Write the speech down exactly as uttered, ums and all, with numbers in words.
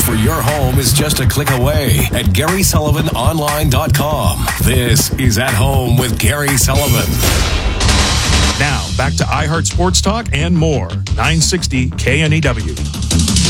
for your home is just a click away at Gary Sullivan Online dot com. This is At Home with Gary Sullivan. Now, back to iHeart Sports Talk and more. nine sixty K N E W.